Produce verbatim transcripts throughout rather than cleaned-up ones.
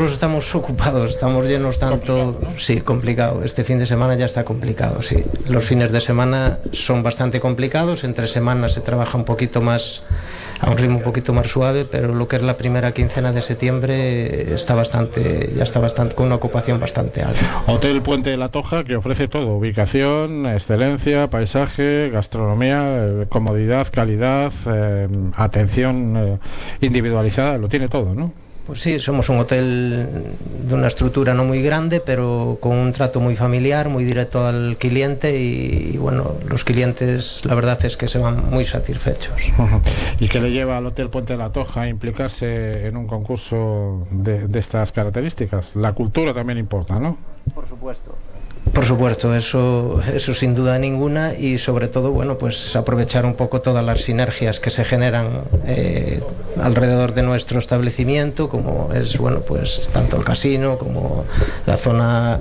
nosotros estamos ocupados, estamos llenos tanto... Complicado, ¿no? Sí, complicado. Este fin de semana ya está complicado, sí. Los fines de semana son bastante complicados, entre semanas se trabaja un poquito más, a un ritmo un poquito más suave, pero lo que es la primera quincena de septiembre está bastante, ya está bastante, con una ocupación bastante alta. Hotel Puente de la Toja, que ofrece todo: ubicación, excelencia, paisaje, gastronomía, eh, comodidad, calidad, eh, atención eh, individualizada, lo tiene todo, ¿no? Pues sí, somos un hotel de una estructura no muy grande, pero con un trato muy familiar, muy directo al cliente y, y bueno, los clientes la verdad es que se van muy satisfechos. ¿Y qué le lleva al Hotel Puente de la Toja a implicarse en un concurso de, de estas características? La cultura también importa, ¿no? Por supuesto. Por supuesto, eso, eso sin duda ninguna, y sobre todo, bueno, pues aprovechar un poco todas las sinergias que se generan eh, alrededor de nuestro establecimiento, como es, bueno, pues tanto el casino como la zona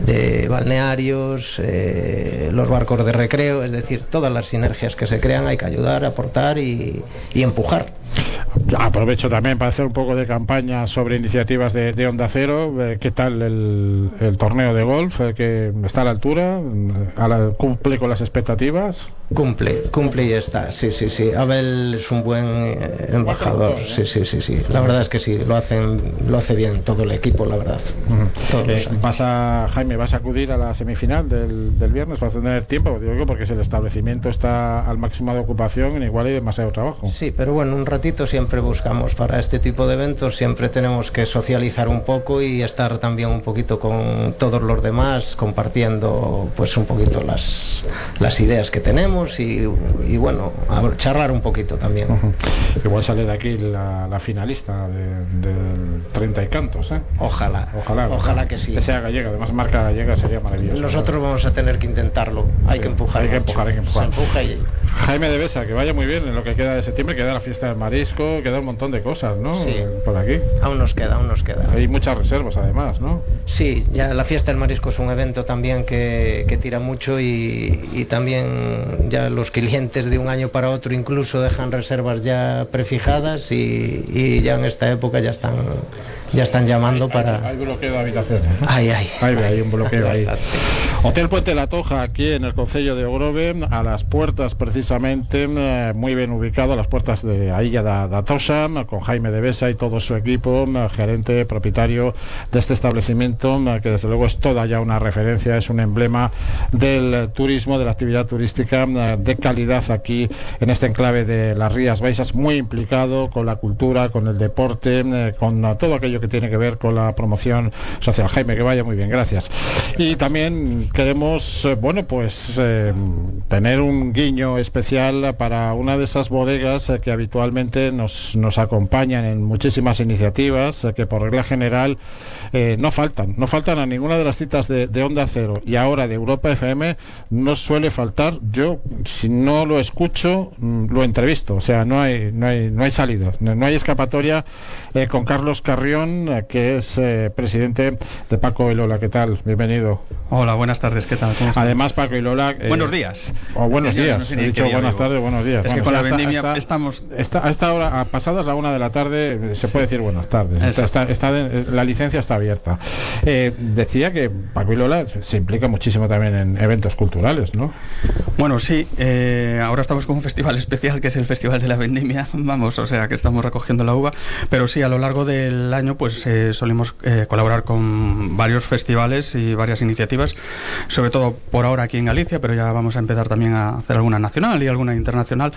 de balnearios, eh, los barcos de recreo, es decir, todas las sinergias que se crean hay que ayudar, aportar y, y empujar. Aprovecho también para hacer un poco de campaña sobre iniciativas de, de Onda Cero. Eh, ¿Qué tal el, el torneo de golf? Eh, ¿que está a la altura? ¿A la, ¿Cumple con las expectativas? Cumple, cumple y está, sí, sí, sí. Abel es un buen eh, embajador, sí, sí, sí, sí. La verdad es que sí, lo hacen, lo hace bien todo el equipo, la verdad. Uh-huh. eh, ¿Vas a, Jaime, vas a acudir a la semifinal del, del viernes? ¿Vas a tener tiempo? Digo, porque si el establecimiento está al máximo de ocupación, igual hay demasiado trabajo. Sí, pero bueno, un ratito siempre buscamos para este tipo de eventos, siempre tenemos que socializar un poco y estar también un poquito con todos los demás, compartiendo pues un poquito las, las ideas que tenemos. Y, y bueno, a charlar un poquito también. Uh-huh. Igual sale de aquí la, la finalista del de, de treinta y cantos, ¿eh? Ojalá, ojalá, ojalá que sí. Que sea gallega, además marca gallega sería maravilloso. Nosotros ¿no? vamos a tener que intentarlo, hay sí, que empujar. Hay que empujar, hay que empujar. Se empuja y... Jaime de Besa, que vaya muy bien en lo que queda de septiembre, queda la fiesta del marisco, queda un montón de cosas, ¿no? Sí. Por aquí. Aún nos queda, aún nos queda. Hay muchas reservas además, ¿no? Sí, ya la fiesta del marisco es un evento también que, que tira mucho y, y también ya los clientes de un año para otro incluso dejan reservas ya prefijadas y, y ya en esta época ya están ya están llamando hay, para... Hay, hay bloqueo de habitaciones, ¿no? Ay, ay, hay, ay, hay un bloqueo hay ahí. Hotel Puente de la Toja, aquí en el concello de Ogrove, a las puertas precisamente, eh, muy bien ubicado, a las puertas de a Illa da, da Tosa, con Jaime de Besa y todo su equipo, gerente, propietario de este establecimiento, que desde luego es toda ya una referencia, es un emblema del turismo, de la actividad turística de calidad aquí en este enclave de las Rías Baixas, muy implicado con la cultura, con el deporte, eh, con todo aquello que tiene que ver con la promoción social. Jaime, que vaya muy bien, gracias. Y también queremos, eh, bueno, pues eh, tener un guiño especial para una de esas bodegas eh, que habitualmente nos, nos acompañan en muchísimas iniciativas, eh, que por regla general eh, no faltan, no faltan a ninguna de las citas de, de Onda Cero y ahora de Europa F M, no suele faltar. Yo, si no lo escucho, lo entrevisto, o sea, no hay, no hay, no hay salida, no, no hay escapatoria eh, con Carlos Carrión, que es eh, presidente de Paco y Lola. ¿Qué tal? Bienvenido. Hola, buenas tardes, ¿qué tal? Además, Paco y Lola... Eh, buenos días. O buenos días, no sé he dicho buenas digo. tardes, buenos días. Es bueno, que con o sea, la vendimia está, estamos... Está, a esta hora, a pasadas la una de la tarde, se puede decir buenas tardes. Está, está, está de, la licencia está abierta. Eh, decía que Paco y Lola se implica muchísimo también en eventos culturales, ¿no? Bueno, sí, eh, ahora estamos con un festival especial que es el Festival de la Vendimia, vamos, o sea que estamos recogiendo la uva, pero sí, a lo largo del año pues eh, solemos eh, colaborar con varios festivales y varias iniciativas, sobre todo por ahora aquí en Galicia, pero ya vamos a empezar también a hacer alguna nacional y alguna internacional,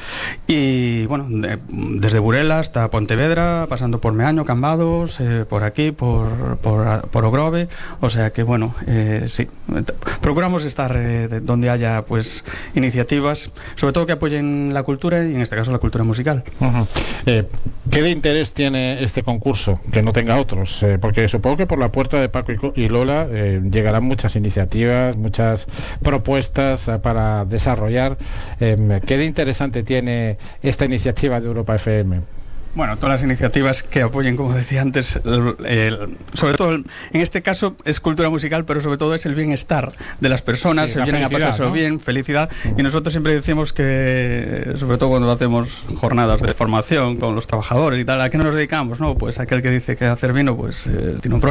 y bueno, de, desde Burela hasta Pontevedra, pasando por Meaño, Cambados, eh, por aquí, por, por, por Ogrove, o sea que bueno, eh, sí, procuramos estar eh, de, donde haya pues iniciativas, sobre todo que apoyen la cultura y en este caso la cultura musical. Uh-huh. eh, ¿Qué de interés tiene este concurso que no tenga otros? Eh, porque supongo que por la puerta de Paco y, y Lola eh, llegarán muchas iniciativas, muchas propuestas eh, para desarrollar. Eh, ¿Qué de interesante tiene esta iniciativa de Europa F M? Bueno, todas las iniciativas que apoyen, como decía antes, el, el, sobre todo el, en este caso es cultura musical, pero sobre todo es el bienestar de las personas, sí, se vienen a pasarse ¿no? bien, felicidad, uh-huh. y nosotros siempre decimos que, sobre todo cuando hacemos jornadas de formación con los trabajadores y tal, ¿a qué nos dedicamos? No, pues aquel que dice que hacer vino, pues eh, tiene un problema.